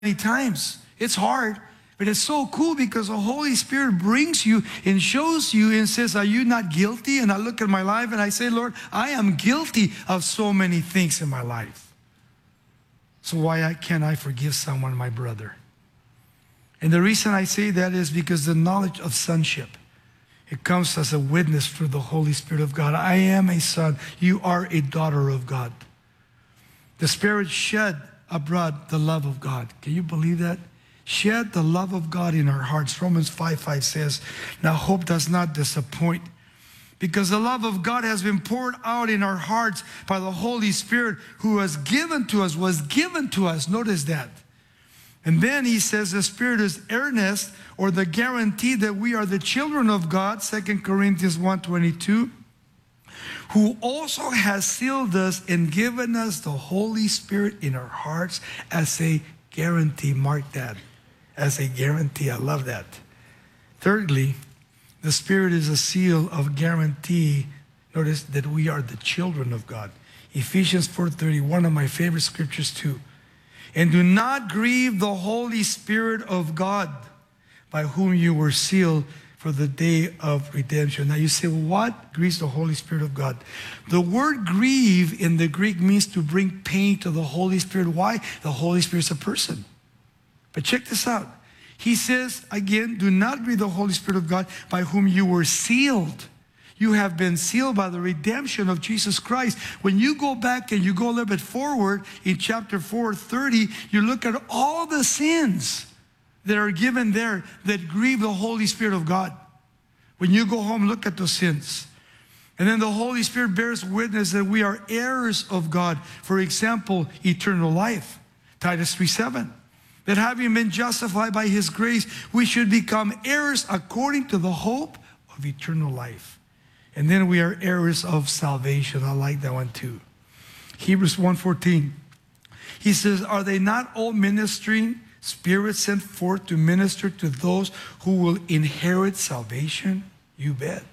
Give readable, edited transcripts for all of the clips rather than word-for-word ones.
many times. It's hard, but it's so cool because the Holy Spirit brings you and shows you and says, are you not guilty? And I look at my life and I say, Lord, I am guilty of so many things in my life. So why can't I forgive someone, my brother? And the reason I say that is because the knowledge of sonship, it comes as a witness through the Holy Spirit of God. I am a son. You are a daughter of God. The Spirit shed abroad the love of God. Can you believe that? Shed the love of God in our hearts. Romans 5:5 says, now hope does not disappoint, because the love of God has been poured out in our hearts by the Holy Spirit who was given to us. Notice that. And then he says the Spirit is earnest, or the guarantee that we are the children of God, 2 Corinthians 1:22, who also has sealed us and given us the Holy Spirit in our hearts as a guarantee. Mark that. As a guarantee. I love that. Thirdly, the Spirit is a seal of guarantee. Notice that we are the children of God. Ephesians 4:30, one of my favorite scriptures too. And do not grieve the Holy Spirit of God, by whom you were sealed for the day of redemption. Now you say, well, what grieves the Holy Spirit of God? The word grieve in the Greek means to bring pain to the Holy Spirit. Why? The Holy Spirit is a person. But check this out. He says, again, do not grieve the Holy Spirit of God, by whom you were sealed. You have been sealed by the redemption of Jesus Christ. When you go back and you go a little bit forward in chapter 4:30, you look at all the sins that are given there that grieve the Holy Spirit of God. When you go home, look at those sins. And then the Holy Spirit bears witness that we are heirs of God. For example, eternal life. Titus 3:7. That having been justified by His grace, we should become heirs according to the hope of eternal life. And then we are heirs of salvation. I like that one too. Hebrews 1:14. He says, are they not all ministering spirits sent forth to minister to those who will inherit salvation? You bet.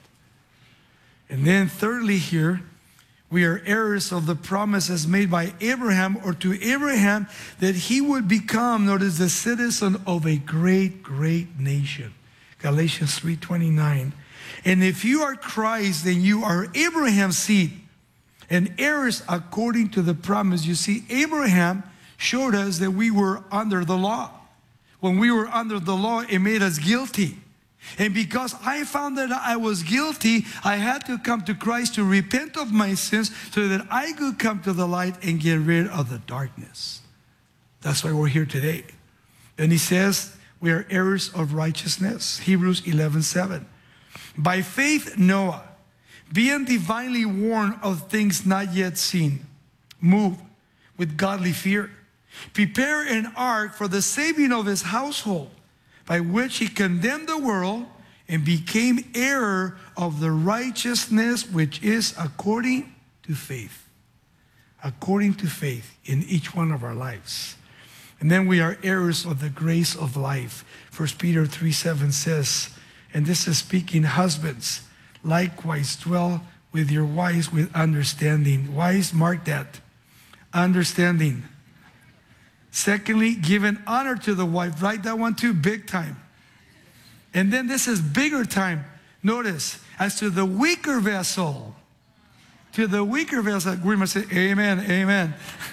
And then thirdly here, we are heirs of the promises made by Abraham, or to Abraham, that he would become, notice, the citizen of a great, great nation. Galatians 3:29. And if you are Christ, then you are Abraham's seed and heirs according to the promise. You see, Abraham showed us that we were under the law. When we were under the law, it made us guilty. And because I found that I was guilty, I had to come to Christ to repent of my sins so that I could come to the light and get rid of the darkness. That's why we're here today. And he says we are heirs of righteousness. Hebrews 11:7. By faith, Noah, being divinely warned of things not yet seen, moved with godly fear, prepared an ark for the saving of his household, by which he condemned the world and became heir of the righteousness which is according to faith. According to faith in each one of our lives. And then we are heirs of the grace of life. 1 Peter 3:7 says, and this is speaking, husbands, likewise dwell with your wives with understanding. Wives, mark that. Understanding. Secondly, giving honor to the wife. Write that one too, big time. And then this is bigger time. Notice, as to the weaker vessel. To the weaker vessel, we must say, amen, amen.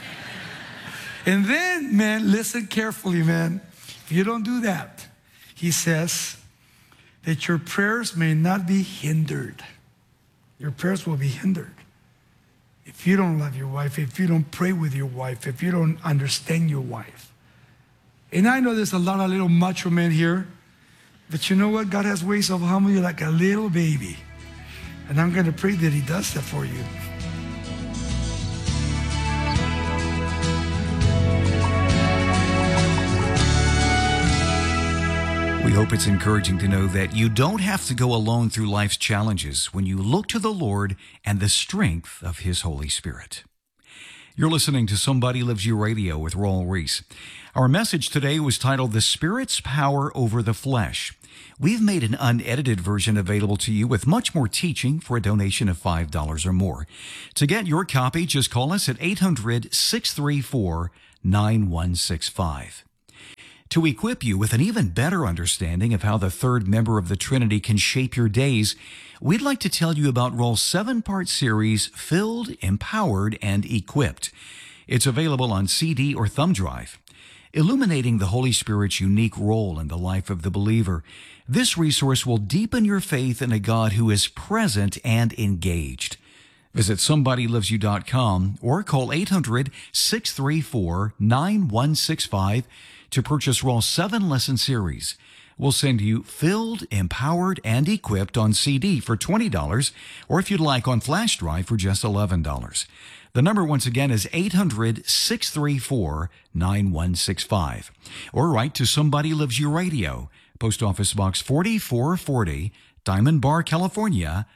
And then, man, listen carefully, man. If you don't do that, he says that your prayers may not be hindered. Your prayers will be hindered. If you don't love your wife, if you don't pray with your wife, if you don't understand your wife. And I know there's a lot of little macho men here, but you know what? God has ways of humbling you like a little baby. And I'm going to pray that He does that for you. We hope it's encouraging to know that you don't have to go alone through life's challenges when you look to the Lord and the strength of His Holy Spirit. You're listening to Somebody Loves You Radio with Raul Ries. Our message today was titled, The Spirit's Power Over the Flesh. We've made an unedited version available to you with much more teaching for a donation of $5 or more. To get your copy, just call us at 800-634-9165. To equip you with an even better understanding of how the third member of the Trinity can shape your days, we'd like to tell you about Raul's 7-part series, Filled, Empowered, and Equipped. It's available on CD or thumb drive. Illuminating the Holy Spirit's unique role in the life of the believer, this resource will deepen your faith in a God who is present and engaged. Visit SomebodyLovesYou.com or call 800-634-9165 to purchase Raul's 7-lesson series. We'll send you Filled, Empowered, and Equipped on CD for $20, or if you'd like on flash drive for just $11. The number once again is 800-634-9165. Or write to Somebody Loves You Radio, Post Office Box 4440, Diamond Bar, California,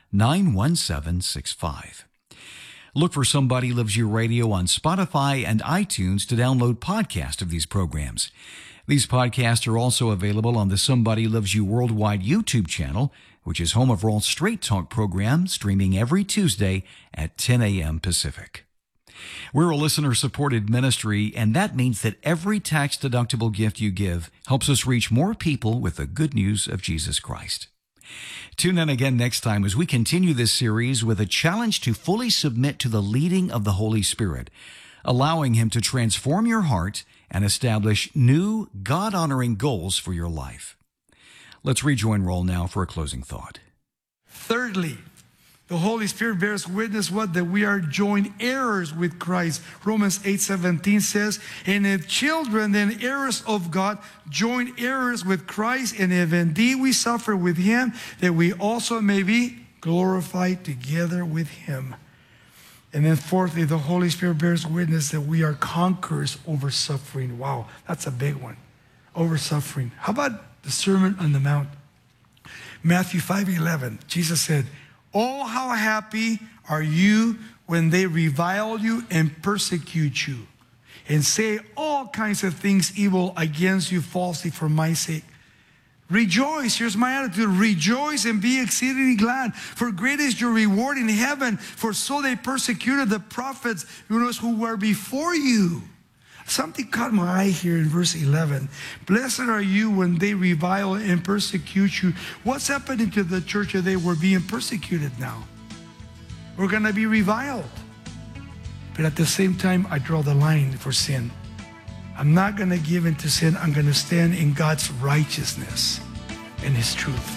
91765. Look for Somebody Loves You Radio on Spotify and iTunes to download podcasts of these programs. These podcasts are also available on the Somebody Loves You Worldwide YouTube channel, which is home of Raul's Straight Talk program, streaming every Tuesday at 10 a.m. Pacific. We're a listener-supported ministry, and that means that every tax-deductible gift you give helps us reach more people with the good news of Jesus Christ. Tune in again next time as we continue this series with a challenge to fully submit to the leading of the Holy Spirit, allowing Him to transform your heart and establish new, God-honoring goals for your life. Let's rejoin Raul now for a closing thought. Thirdly, the Holy Spirit bears witness what? That we are joint heirs with Christ. Romans 8:17 says, and if children, then heirs of God, joint heirs with Christ, and if indeed we suffer with Him, that we also may be glorified together with Him. And then fourthly, the Holy Spirit bears witness that we are conquerors over suffering. Wow, that's a big one. Over suffering. How about the Sermon on the Mount? Matthew 5:11, Jesus said, oh, how happy are you when they revile you and persecute you and say all kinds of things evil against you falsely for my sake. Rejoice, here's my attitude, rejoice and be exceedingly glad, for great is your reward in heaven, for so they persecuted the prophets who were before you. Something caught my eye here in verse 11. Blessed are you when they revile and persecute you. What's happening to the church that they were being persecuted now? We're going to be reviled. But at the same time, I draw the line for sin. I'm not going to give in to sin. I'm going to stand in God's righteousness and His truth.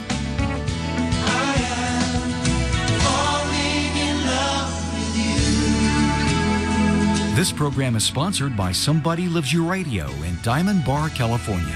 This program is sponsored by Somebody Loves You Radio in Diamond Bar, California.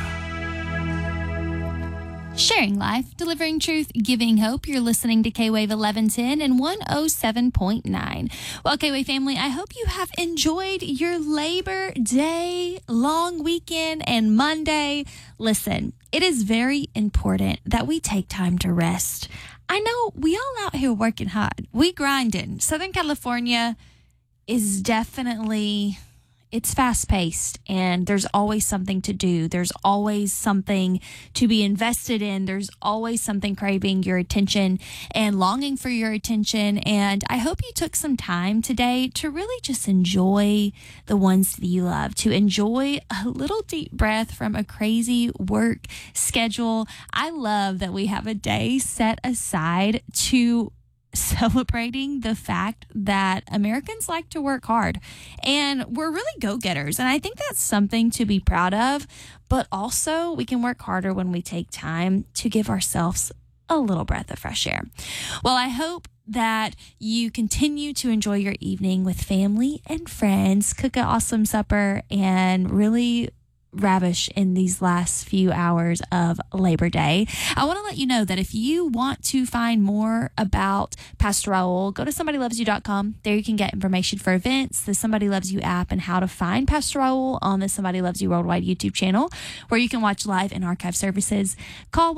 Sharing life, delivering truth, giving hope. You're listening to K-Wave 1110 and 107.9. Well, K-Wave family, I hope you have enjoyed your Labor Day, long weekend, and Monday. Listen, it is very important that we take time to rest. I know we all out here working hard. We grinding. Southern California is definitely, it's fast-paced, and there's always something to do. There's always something to be invested in. There's always something craving your attention and longing for your attention. And I hope you took some time today to really just enjoy the ones that you love, to enjoy a little deep breath from a crazy work schedule. I love that we have a day set aside to celebrating the fact that Americans like to work hard and we're really go-getters. And I think that's something to be proud of, but also we can work harder when we take time to give ourselves a little breath of fresh air. Well, I hope that you continue to enjoy your evening with family and friends, cook an awesome supper, and really ravish in these last few hours of Labor Day. I want to let you know that if you want to find more about Pastor Raul, go to SomebodyLovesYou.com. There you can get information for events, the Somebody Loves You app, and how to find Pastor Raul on the Somebody Loves You Worldwide YouTube channel, where you can watch live and archive services. Call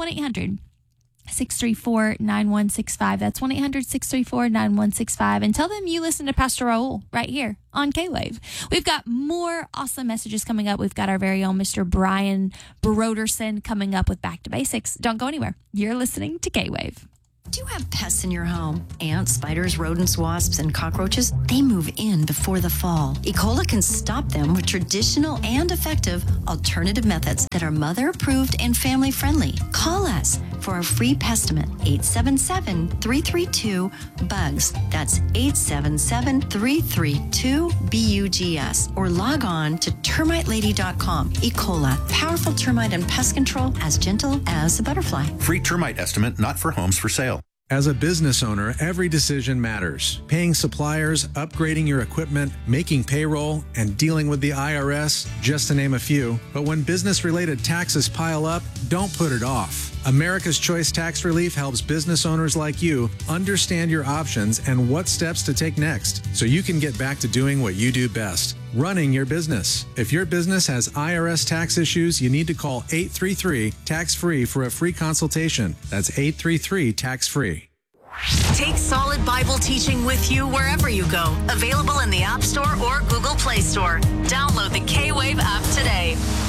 1-800-634-9165. That's 1-800-634-9165. And tell them you listen to Pastor Raul right here on K-Wave. We've got more awesome messages coming up. We've got our very own Mr. Brian Broderson coming up with Back to Basics. Don't go anywhere. You're listening to K-Wave. Do you have pests in your home? Ants, spiders, rodents, wasps, and cockroaches? They move in before the fall. Ecola can stop them with traditional and effective alternative methods that are mother-approved and family-friendly. Call us for a free pestimate, 877-332-BUGS. That's 877-332-BUGS. Or log on to termitelady.com. Ecola, powerful termite and pest control as gentle as a butterfly. Free termite estimate not for homes for sale. As a business owner, every decision matters. Paying suppliers, upgrading your equipment, making payroll, and dealing with the IRS, just to name a few. But when business-related taxes pile up, don't put it off. America's Choice Tax Relief helps business owners like you understand your options and what steps to take next so you can get back to doing what you do best, running your business. If your business has IRS tax issues, you need to call 833-TAX-FREE for a free consultation. That's 833-TAX-FREE. Take solid Bible teaching with you wherever you go. Available in the App Store or Google Play Store. Download the K-Wave app today.